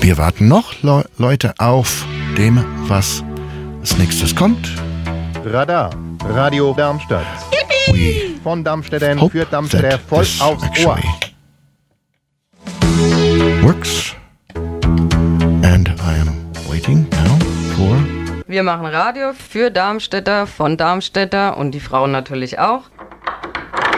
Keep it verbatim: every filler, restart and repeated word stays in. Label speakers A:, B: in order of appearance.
A: Wir warten noch, Le- Leute, auf dem, was als nächstes kommt.
B: Radar, Radio Darmstadt.
A: We
B: Von Darmstädtern
A: hope
B: für Darmstädter
A: that
B: voll
A: this
B: aufs Ohr.
A: actually works. And I am waiting now for...
C: Wir machen Radio für Darmstädter, von Darmstädter und die Frauen natürlich auch.